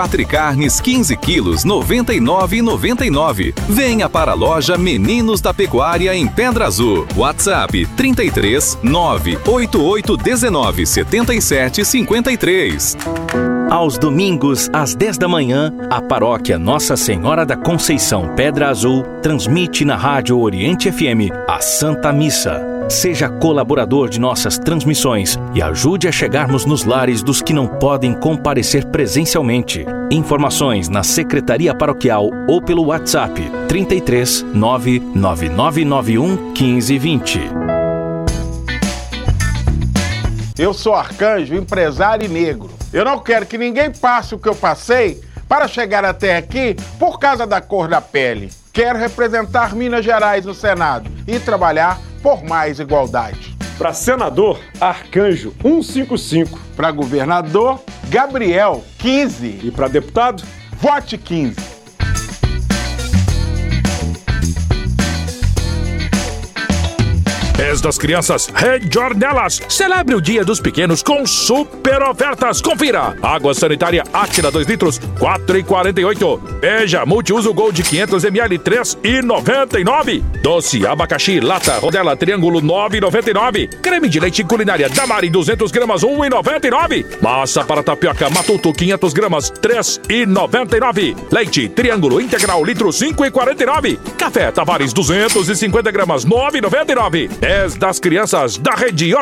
Patricarnes 15 quilos, R$ 99,99. Venha para a loja Meninos da Pecuária em Pedra Azul. WhatsApp 33 988 19 77 53. Aos domingos, às 10 da manhã, a paróquia Nossa Senhora da Conceição Pedra Azul transmite na Rádio Oriente FM a Santa Missa. Seja colaborador de nossas transmissões e ajude a chegarmos nos lares dos que não podem comparecer presencialmente. Informações na Secretaria Paroquial ou pelo WhatsApp 33 99991 1520. Eu sou Arcanjo, empresário e negro. Eu não quero que ninguém passe o que eu passei para chegar até aqui por causa da cor da pele. Quero representar Minas Gerais no Senado e trabalhar por mais igualdade. Para senador, Arcanjo 155. Para governador, Gabriel 15. E para deputado, vote 15. Mês das Crianças Rede Ornelas. Celebre o Dia dos Pequenos com super ofertas. Confira. Água sanitária Átila 2 litros, R$ 4,48. Beija multiuso Gold 500 ml, R$ 3,99. Doce abacaxi lata rodela triângulo, R$ 9,99. Creme de leite culinária Damari 200 gramas, R$ 1,99. Massa para tapioca Matuto 500 gramas, R$ 3,99. Leite triângulo integral litro, R$ 5,49. Café Tavares 250 gramas, R$ 9,99. Das Crianças da Rede